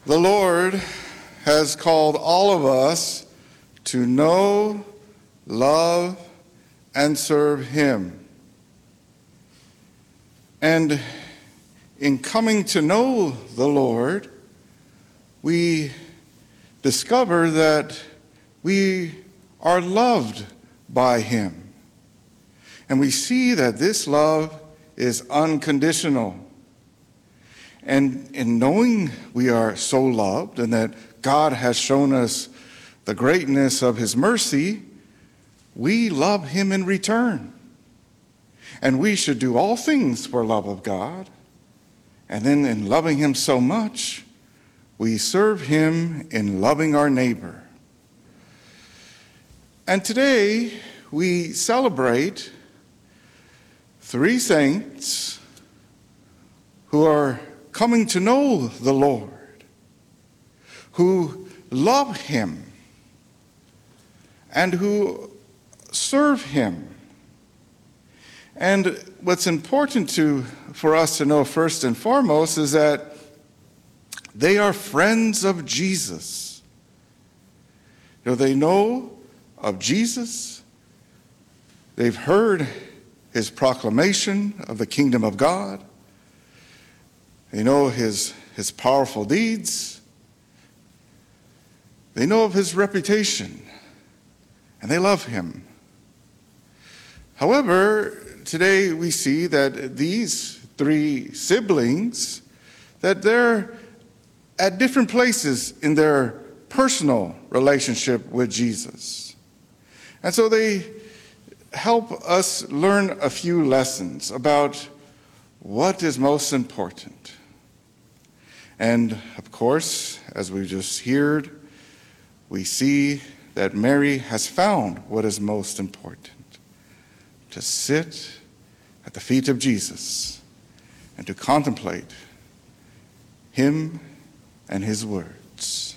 The Lord has called all of us to know, love, and serve Him. And in coming to know the Lord, we discover that we are loved by Him. And we see that this love is unconditional. And in knowing we are so loved and that God has shown us the greatness of His mercy, we love Him in return. And we should do all things for love of God. And then in loving Him so much, we serve Him in loving our neighbor. And today we celebrate 3 saints who are coming to know the Lord, who love Him, and who serve Him. And what's important for us to know first and foremost is that they are friends of Jesus. They know of Jesus. They've heard His proclamation of the kingdom of God. They know His powerful deeds. They know of His reputation, and they love Him. However, today we see that these 3 siblings, that they're at different places in their personal relationship with Jesus. And so they help us learn a few lessons about what is most important. And of course, as we just heard, we see that Mary has found what is most important: to sit at the feet of Jesus and to contemplate Him and His words.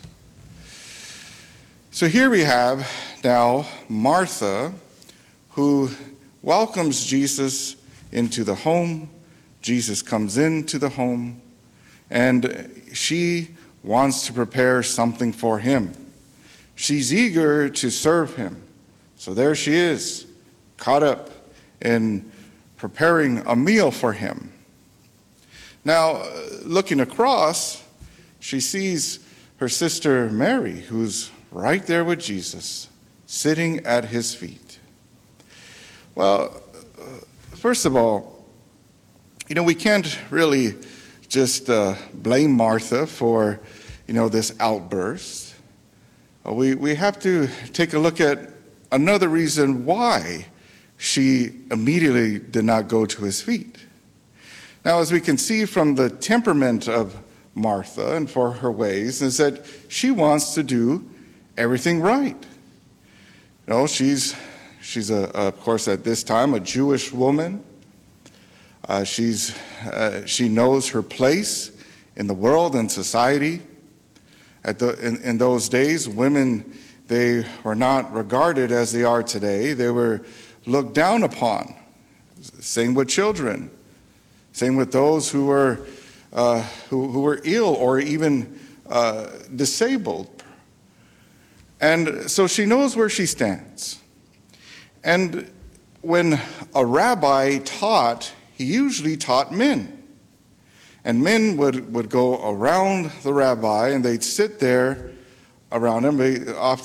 So here we have now Martha, who welcomes Jesus into the home. Jesus comes into the home, and she wants to prepare something for Him. She's eager to serve Him. So there she is, caught up in preparing a meal for Him. Now, looking across, she sees her sister Mary, who's right there with Jesus, sitting at His feet. Well, first of all, we can't really just blame Martha for, this outburst. We have to take a look at another reason why she immediately did not go to His feet. Now, as we can see from the temperament of Martha and for her ways, is that she wants to do everything right. She's of course at this time a Jewish woman. She knows her place in the world and society. In those days, women, they were not regarded as they are today. They were looked down upon. Same with children. Same with those who were ill or even disabled. And so she knows where she stands. And when a rabbi taught, he usually taught men. And men would go around the rabbi, and they'd sit there around him. They often